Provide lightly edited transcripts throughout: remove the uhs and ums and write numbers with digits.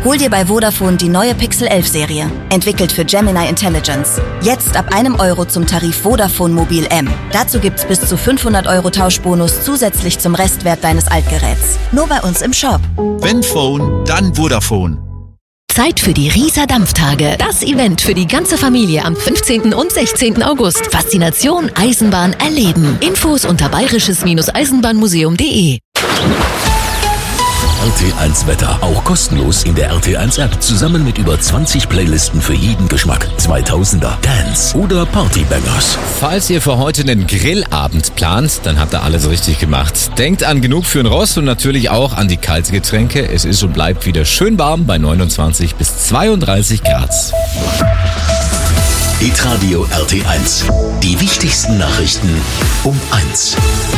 Hol dir bei Vodafone die neue Pixel 11 Serie, entwickelt für Gemini Intelligence. Jetzt ab €1 zum Tarif Vodafone Mobil M. Dazu gibt's bis zu 500 € Tauschbonus zusätzlich zum Restwert deines Altgeräts. Nur bei uns im Shop. Wenn Phone, dann Vodafone. Zeit für die Rieser Dampftage. Das Event für die ganze Familie am 15. und 16. August. Faszination Eisenbahn erleben. Infos unter bayerisches-eisenbahnmuseum.de. RT1 Wetter, auch kostenlos in der RT1 App, zusammen mit über 20 Playlisten für jeden Geschmack. 2000er, Dance oder Partybangers. Falls ihr für heute einen Grillabend plant, dann habt ihr alles richtig gemacht. Denkt an genug für ein Rost und natürlich auch an die kalten Getränke. Es ist und bleibt wieder schön warm bei 29 bis 32 Grad. Hitradio RT1. Die wichtigsten Nachrichten um 1.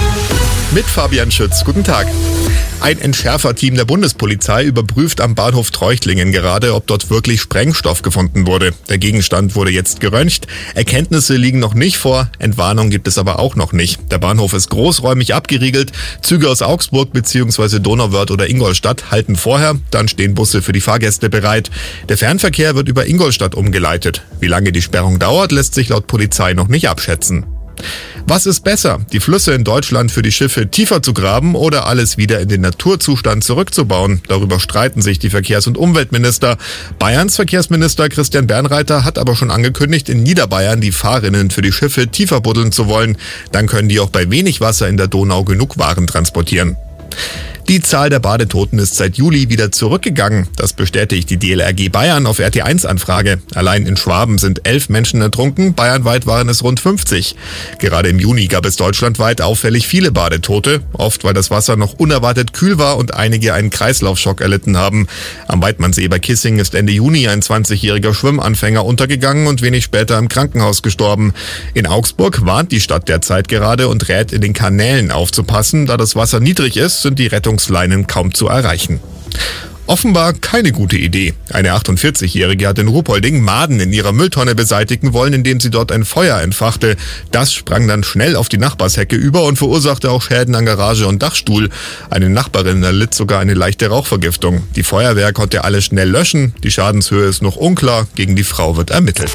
Mit Fabian Schütz. Guten Tag. Ein Entschärferteam der Bundespolizei überprüft am Bahnhof Treuchtlingen gerade, ob dort wirklich Sprengstoff gefunden wurde. Der Gegenstand wurde jetzt geröntgt. Erkenntnisse liegen noch nicht vor, Entwarnung gibt es aber auch noch nicht. Der Bahnhof ist großräumig abgeriegelt. Züge aus Augsburg bzw. Donauwörth oder Ingolstadt halten vorher, dann stehen Busse für die Fahrgäste bereit. Der Fernverkehr wird über Ingolstadt umgeleitet. Wie lange die Sperrung dauert, lässt sich laut Polizei noch nicht abschätzen. Was ist besser, die Flüsse in Deutschland für die Schiffe tiefer zu graben oder alles wieder in den Naturzustand zurückzubauen? Darüber streiten sich die Verkehrs- und Umweltminister. Bayerns Verkehrsminister Christian Bernreiter hat aber schon angekündigt, in Niederbayern die Fahrrinnen für die Schiffe tiefer buddeln zu wollen. Dann können die auch bei wenig Wasser in der Donau genug Waren transportieren. Die Zahl der Badetoten ist seit Juli wieder zurückgegangen. Das bestätigt die DLRG Bayern auf RT1-Anfrage. Allein in Schwaben sind 11 Menschen ertrunken, bayernweit waren es rund 50. Gerade im Juni gab es deutschlandweit auffällig viele Badetote, oft weil das Wasser noch unerwartet kühl war und einige einen Kreislaufschock erlitten haben. Am Weidmannsee bei Kissing ist Ende Juni ein 20-jähriger Schwimmanfänger untergegangen und wenig später im Krankenhaus gestorben. In Augsburg warnt die Stadt derzeit gerade und rät, in den Kanälen aufzupassen. Da das Wasser niedrig ist, sind die Rettungsleinen kaum zu erreichen. Offenbar keine gute Idee. Eine 48-Jährige hat in Ruhpolding Maden in ihrer Mülltonne beseitigen wollen, indem sie dort ein Feuer entfachte. Das sprang dann schnell auf die Nachbarshecke über und verursachte auch Schäden an Garage und Dachstuhl. Eine Nachbarin erlitt sogar eine leichte Rauchvergiftung. Die Feuerwehr konnte alles schnell löschen. Die Schadenshöhe ist noch unklar. Gegen die Frau wird ermittelt.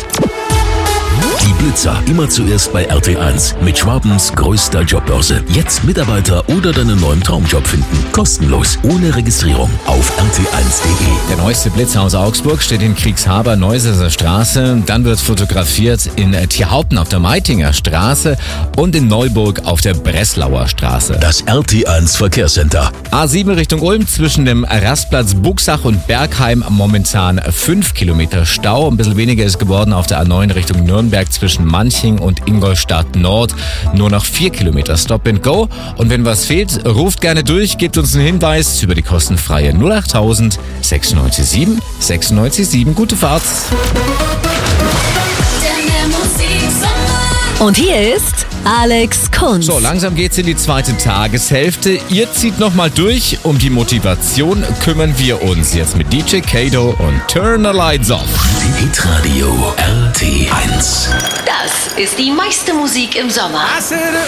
Die Blitzer immer zuerst bei RT1 mit Schwabens größter Jobbörse. Jetzt Mitarbeiter oder deinen neuen Traumjob finden. Kostenlos, ohne Registrierung auf rt1.de. Der neueste Blitzer aus Augsburg steht in Kriegshaber, Neusesser Straße. Dann wird fotografiert in Tierhaupten auf der Meitinger Straße und in Neuburg auf der Breslauer Straße. Das RT1 Verkehrscenter. A7 Richtung Ulm zwischen dem Rastplatz Buxach und Bergheim momentan 5 Kilometer Stau. Ein bisschen weniger ist geworden auf der A9 Richtung Nürnberg zwischen Manching und Ingolstadt Nord. Nur noch 4 Kilometer Stop and Go. Und wenn was fehlt, ruft gerne durch, gebt uns einen Hinweis über die kostenfreie 08000 697 697. Gute Fahrt. Und hier ist Alex Kunz. So, langsam geht's in die zweite Tageshälfte. Ihr zieht nochmal durch. Um die Motivation kümmern wir uns jetzt mit DJ Kato und Turn the Lights Off. Hitradio RT1. Das ist die meiste Musik im Sommer.